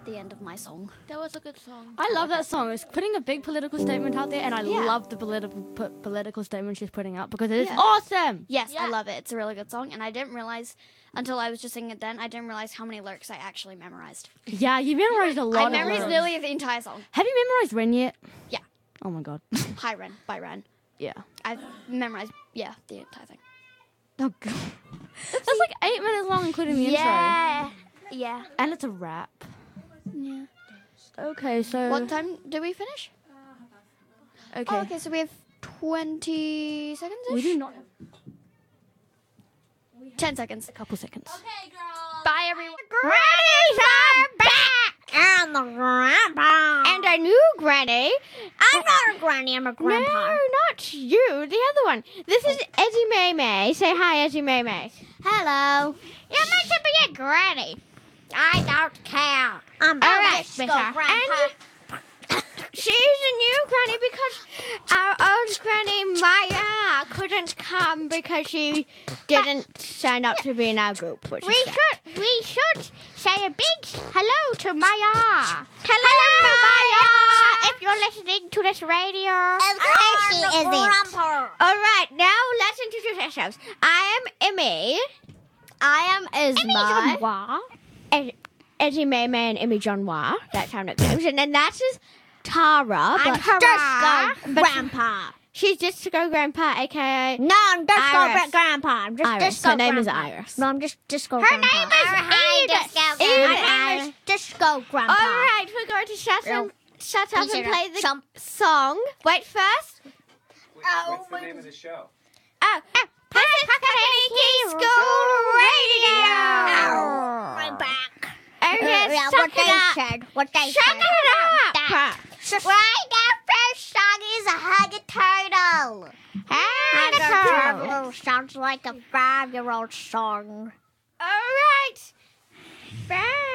the end of my song. That was a good song. I love that song. It's putting a big political statement out there, and I love the political statement she's putting out because it is awesome. Yes, I love it. It's a really good song, and I didn't realize until I was just singing it then. I didn't realize how many lyrics I actually memorized. Yeah, you memorized a lot. I memorized of nearly the entire song. Have you memorized Ren yet? Yeah. Oh my god. Hi Ren by Ren. Yeah. I've memorized the entire thing. Oh god. That's like 8 minutes long, including the intro. Yeah. And it's a rap. Yeah. Okay, so. What time do we finish? Okay. Oh, okay, so we have 20 seconds. We do not. 10 seconds. A couple seconds. Okay, girl. Bye, everyone. Grannies are back! And the grandpa. And a new granny. I'm not a granny, I'm a grandpa. No, not you. The other one. This is Eddie May May. Say hi, Eddie May May. Hello. You're meant to be a granny. I don't care. I'm All a right, disco Mister. grandpa. And she's a new granny because our old granny Maya couldn't come because she didn't sign up to be in our group. Which we should say a big hello to Maya. Hello, Maya. If you're listening to this radio. Of course she isn't. All right, now let's introduce ourselves. I am Emmy. I am Isma. Eddie May May and Emmy John Wah. That's our nicknames. And then that's his Tara. I'm Disco Grandpa. She's Disco Grandpa, a.k.a. No, I'm Disco Iris. Grandpa. I'm just Iris. Disco Her name is Grandpa. Iris. No, I'm just Disco Her Grandpa. name is Hi, Edith. Disco Edith. Grandpa. My name is Disco Grandpa. All right, we're going to shut up and play the song. Wait first. What's the name of the show? Oh, this is Kakaliki School Radio. I'm back. Okay, Yeah, suck what it they up. said. What they Shut said. it up. Right, our first song is Hug a Turtle. Hug a turtle. Sounds like a 5-year-old song. All right. Bye.